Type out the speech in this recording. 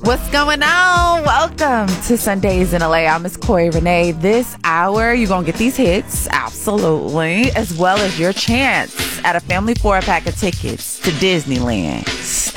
What's going on? Welcome to Sundays in LA. I'm Miss Corey Renee. This hour, you're going to get these hits, absolutely, as well as your chance at a family 4-pack of tickets to Disneyland.